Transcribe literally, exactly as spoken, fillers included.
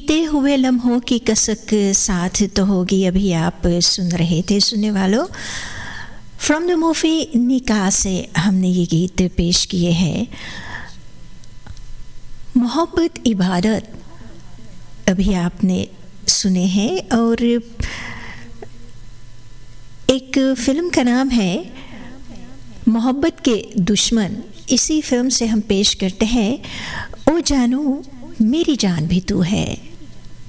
बीते हुए लम्हों की कसक साथ तो होगी, अभी आप सुन रहे थे सुनने वालों फ्रॉम द मूवी निकाह से हमने ये गीत पेश किए हैं। मोहब्बत इबादत अभी आपने सुने हैं और एक फिल्म का नाम है मोहब्बत के दुश्मन। इसी फिल्म से हम पेश करते हैं ओ जानू मेरी जान भी तू है।